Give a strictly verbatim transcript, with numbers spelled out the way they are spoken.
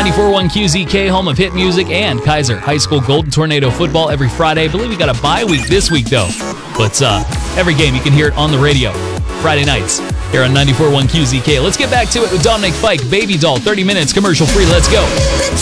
ninety-four point one Q Z K, home of hit music and Kaiser High School Golden Tornado football every Friday. I believe we got a bye week this week, though. But uh, every game, you can hear it on the radio. Friday nights here on ninety-four point one Q Z K. Let's get back to it with Dominic Fike, Baby Doll, thirty minutes, commercial free. Let's go.